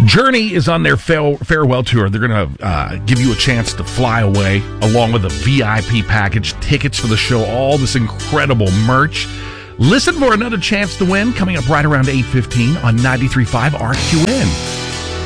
Journey is on their farewell tour. They're going to give you a chance to fly away along with a VIP package, tickets for the show, all this incredible merch. Listen for another chance to win coming up right around 8:15 on 93.5 RQN.